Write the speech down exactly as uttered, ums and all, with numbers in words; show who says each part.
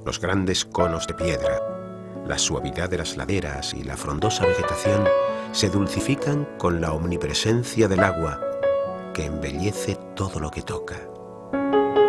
Speaker 1: Los grandes conos de piedra, la suavidad de las laderas y la frondosa vegetación se dulcifican con la omnipresencia del agua, que embellece todo lo que toca.